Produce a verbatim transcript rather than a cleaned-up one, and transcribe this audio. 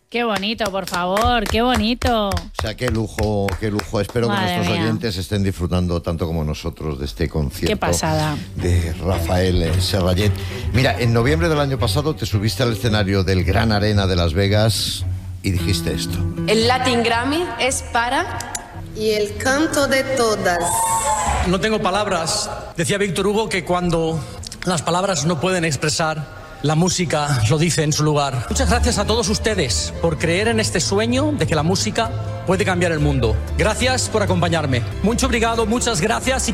Qué bonito, por favor, qué bonito. O sea, qué lujo, qué lujo. Espero Madre que nuestros mía. oyentes estén disfrutando tanto como nosotros de este concierto. Qué pasada. De Rafael Serrallet. Mira, en noviembre del año pasado te subiste al escenario del Gran Arena de Las Vegas y dijiste esto. El Latin Grammy es para... Y el canto de todas. No tengo palabras. Decía Víctor Hugo que cuando las palabras no pueden expresar, la música lo dice en su lugar. Muchas gracias a todos ustedes por creer en este sueño de que la música puede cambiar el mundo. Gracias por acompañarme. Mucho obrigado, muchas gracias. Y...